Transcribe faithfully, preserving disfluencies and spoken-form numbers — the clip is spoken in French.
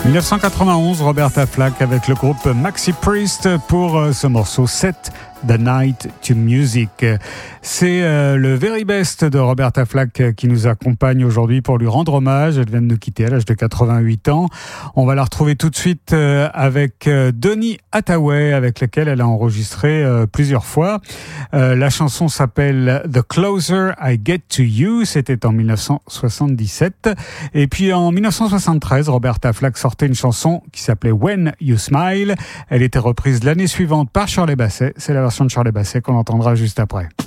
dix-neuf cent quatre-vingt-onze, Roberta Flack avec le groupe Maxi Priest pour ce morceau Set the Night to Music. C'est euh, le very best de Roberta Flack qui nous accompagne aujourd'hui pour lui rendre hommage. Elle vient de nous quitter à l'âge de quatre-vingt-huit ans. On va la retrouver tout de suite euh, avec euh, Donny Hathaway, avec laquelle elle a enregistré euh, plusieurs fois. Euh, la chanson s'appelle The Closer I Get to You. C'était en dix-neuf cent soixante-dix-sept. Et puis en dix-neuf cent soixante-treize, Roberta Flack sortait une chanson qui s'appelait When You Smile. Elle était reprise l'année suivante par Shirley Bassey. C'est la version de Shirley Bassey qu'on entendra juste après.